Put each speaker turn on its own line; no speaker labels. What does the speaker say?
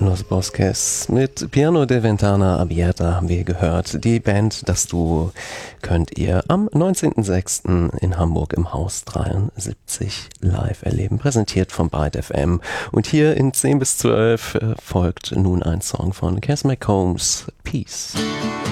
Los Bosques mit Piano de Ventana Abierta haben wir gehört. Die Band Das Duo könnt ihr am 19.06. in Hamburg im Haus 73 live erleben, präsentiert von Byte FM. Und hier in 10 bis 12 folgt nun ein Song von Cass McCombs, Peace.